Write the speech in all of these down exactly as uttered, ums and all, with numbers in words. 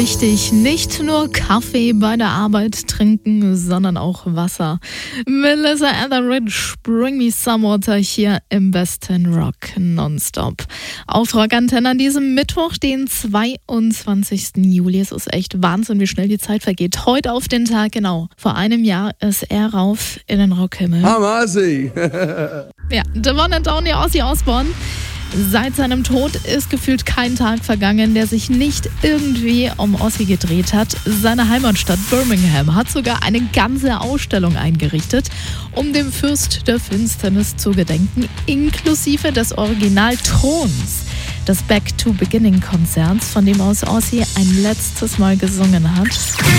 wichtig, nicht nur Kaffee bei der Arbeit trinken, sondern auch Wasser. Melissa Etheridge, Bring Me Some Water hier im besten Rock Nonstop. Auf Rockantenne an diesem Mittwoch, den zweiundzwanzigsten Juli. Es ist echt Wahnsinn, wie schnell die Zeit vergeht. Heute auf den Tag, genau. Vor einem Jahr ist er rauf in den Rockhimmel. I'm Ozzy. Ja, the one and only Ozzy Osbourne. Seit seinem Tod ist gefühlt kein Tag vergangen, der sich nicht irgendwie um Ozzy gedreht hat. Seine Heimatstadt Birmingham hat sogar eine ganze Ausstellung eingerichtet, um dem Fürst der Finsternis zu gedenken, inklusive des Originaltons des Back-to-Beginning-Konzerts, von dem aus Ozzy ein letztes Mal gesungen hat.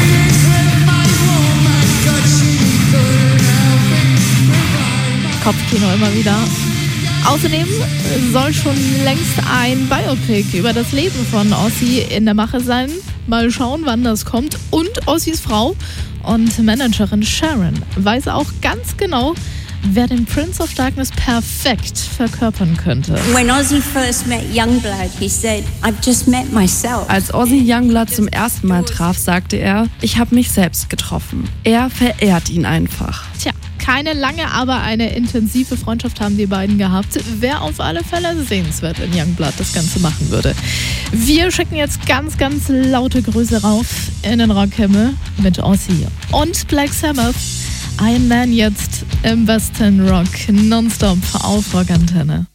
Kopfkino immer wieder. Außerdem soll schon längst ein Biopic über das Leben von Ozzy in der Mache sein. Mal schauen, wann das kommt. Und Ozzys Frau und Managerin Sharon weiß auch ganz genau, wer den Prince of Darkness perfekt verkörpern könnte. When Ozzy first met Youngblood, he said, I've just met myself. Als Ozzy Youngblood zum ersten Mal traf, sagte er, ich habe mich selbst getroffen. Er verehrt ihn einfach. Tja, keine lange, aber eine intensive Freundschaft haben die beiden gehabt. Wer auf alle Fälle sehenswert in Youngblood das Ganze machen würde. Wir schicken jetzt ganz, ganz laute Grüße rauf in den Rockhimmel mit Ozzy und Black Sabbath. Ein Man jetzt im besten Rock Nonstop auf Rockantenne.